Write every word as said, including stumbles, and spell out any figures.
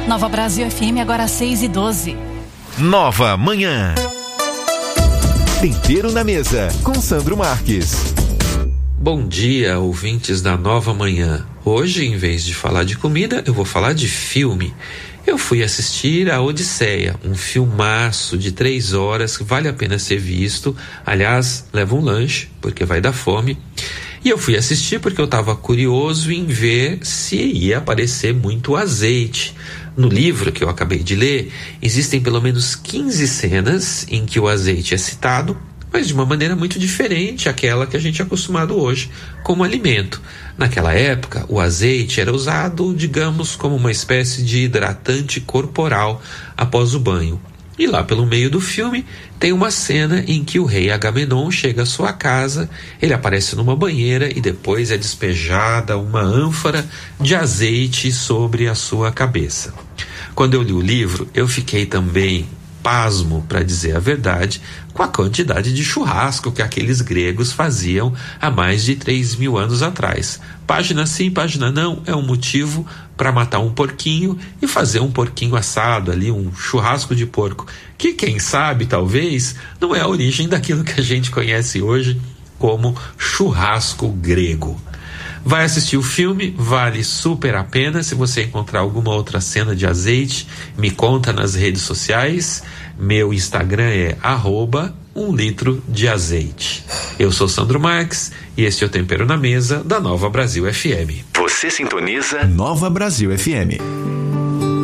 Nova Brasil F M, agora seis e doze. Nova Manhã. Tempero na mesa, com Sandro Marques. Bom dia, ouvintes da Nova Manhã. Hoje, em vez de falar de comida, eu vou falar de filme. Eu fui assistir a Odisseia, um filmaço de três horas que vale a pena ser visto. Aliás, leva um lanche, porque vai dar fome. E eu fui assistir porque eu estava curioso em ver se ia aparecer muito azeite. No livro que eu acabei de ler, existem pelo menos quinze cenas em que o azeite é citado, mas de uma maneira muito diferente àquela que a gente é acostumado hoje como alimento. Naquela época, o azeite era usado, digamos, como uma espécie de hidratante corporal após o banho. E lá pelo meio do filme tem uma cena em que o rei Agamenon chega à sua casa, ele aparece numa banheira e depois é despejada uma ânfora de azeite sobre a sua cabeça. Quando eu li o livro, eu fiquei também pasmo, para dizer a verdade, com a quantidade de churrasco que aqueles gregos faziam há mais de três mil anos atrás. Página sim, página não, é um motivo para matar um porquinho e fazer um porquinho assado ali, um churrasco de porco, que quem sabe, talvez, não é a origem daquilo que a gente conhece hoje como churrasco grego. Vai assistir o filme, vale super a pena. Se você encontrar alguma outra cena de azeite, me conta nas redes sociais. Meu Instagram é arroba um litro de azeite. Eu sou Sandro Marques e este é o Tempero na Mesa da Nova Brasil F M. Você sintoniza Nova Brasil F M.